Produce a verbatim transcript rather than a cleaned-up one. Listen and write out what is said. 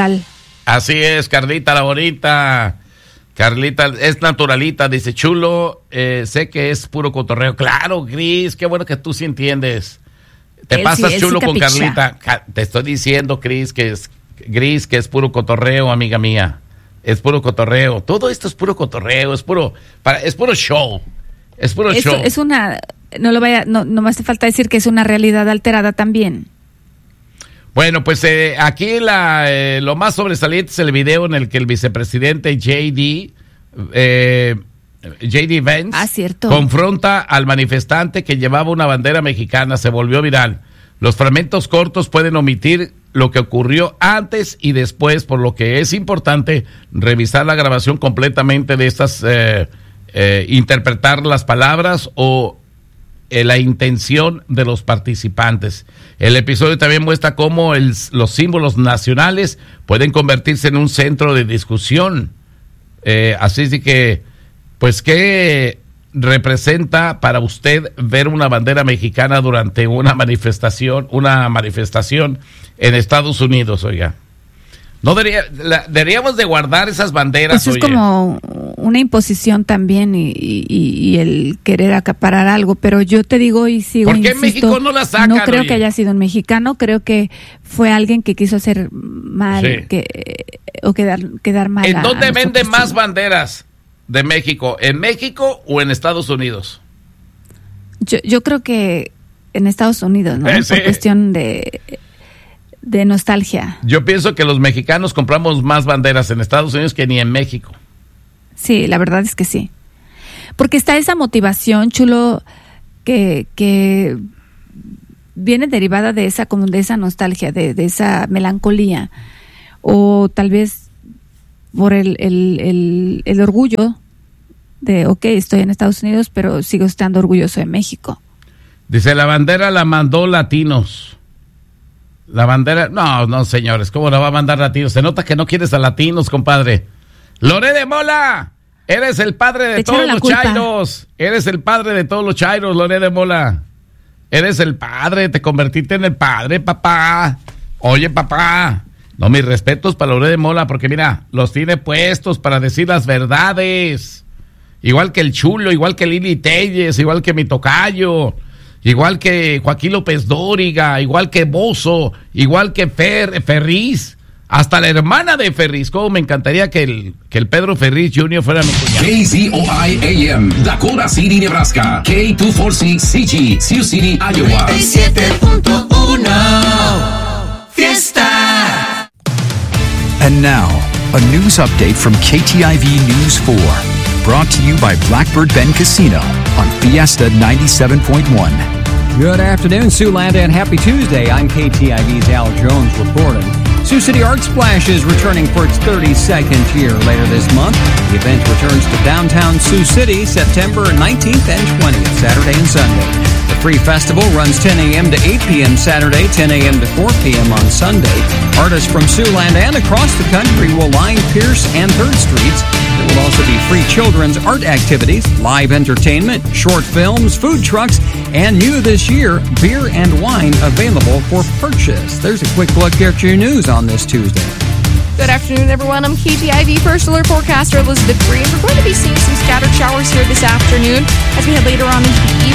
brutal. Así es, Carlita, la bonita. Carlita es naturalita, dice Chulo, eh, sé que es puro cotorreo. Claro, Cris, qué bueno que tú sí entiendes. Te Él pasas sí, chulo sí con capicha. Carlita. Te estoy diciendo, Cris, que es Gris, que es puro cotorreo, amiga mía. Es puro cotorreo. Todo esto es puro cotorreo, es puro, para, es puro show. Es puro Eso show. es una, no lo vaya, no, no me hace falta decir que es una realidad alterada también. Bueno, pues eh, aquí la, eh, lo más sobresaliente es el video en el que el vicepresidente J D, eh, J D Vance, ah, cierto. confronta al manifestante que llevaba una bandera mexicana. Se volvió viral. Los fragmentos cortos pueden omitir lo que ocurrió antes y después, por lo que es importante revisar la grabación completamente de estas, eh, eh, interpretar las palabras o eh, la intención de los participantes. El episodio también muestra cómo el, los símbolos nacionales pueden convertirse en un centro de discusión. Eh, así es de que, pues, ¿qué representa para usted ver una bandera mexicana durante una manifestación, una manifestación en Estados Unidos, oiga? No debería, la, deberíamos de guardar esas banderas, Pues es oye. como una imposición también y, y, y el querer acaparar algo, pero yo te digo y sigo, ¿Por qué en insisto, México no la sacan, no creo oye? que haya sido un mexicano, creo que fue alguien que quiso hacer mal, Sí. que, o quedar, quedar mal. ¿En a- dónde a venden nosotros, más sí. banderas de México? ¿En México o en Estados Unidos? Yo, yo creo que en Estados Unidos, ¿no? Eh, sí. Por cuestión de, de nostalgia. Yo pienso que los mexicanos compramos más banderas en Estados Unidos que ni en México. Sí, la verdad es que sí. Porque está esa motivación, Chulo, que, que viene derivada de esa, como de esa nostalgia, de, de esa melancolía. O tal vez por el, el, el, el orgullo de, ok, estoy en Estados Unidos, pero sigo estando orgulloso de México. Dice, la bandera la mandó Latinos. La bandera, no, no, señores, ¿cómo la va a mandar Latinos? Se nota que no quieres a Latinos, compadre. Loré de Mola, eres el padre de Te echaron todos la los culpa. chairos. Eres el padre de todos los chairos, Loré de Mola. Eres el padre, te convertiste en el padre, papá. Oye, papá, no, mis respetos para Loré de Mola, porque mira, los tiene puestos para decir las verdades. Igual que el Chulo, igual que Lili Telles, igual que mi tocayo, igual que Joaquín López Dóriga, igual que Bozo, igual que Fer, Ferriz, hasta la hermana de Ferriz. Cómo me encantaría que el, que el Pedro Ferriz junior fuera mi cuñado. K Z O I A M, Dakota City, Nebraska. K doscientos cuarenta y seis C G, Sioux City, Iowa. noventa y siete punto uno Fiesta. And now, a news update from K T I V News four. Brought to you by Blackbird Bend Casino on Fiesta ninety-seven point one. Good afternoon, Siouxland, and happy Tuesday. I'm K T I V's Al Jones reporting. Sioux City Art Splash is returning for its thirty-second year later this month. The event returns to downtown Sioux City September nineteenth and twentieth, Saturday and Sunday. The free festival runs ten a.m. to eight p.m. Saturday, ten a.m. to four p.m. on Sunday. Artists from Siouxland and across the country will line Pierce and third Streets. There will also be free children's art activities, live entertainment, short films, food trucks, and new this year, beer and wine available for purchase. There's a quick look at your news on this Tuesday. Good afternoon, everyone. I'm K T I V First Alert Forecaster Elizabeth Green. We're going to be seeing some scattered showers here this afternoon as we head later on into the evening.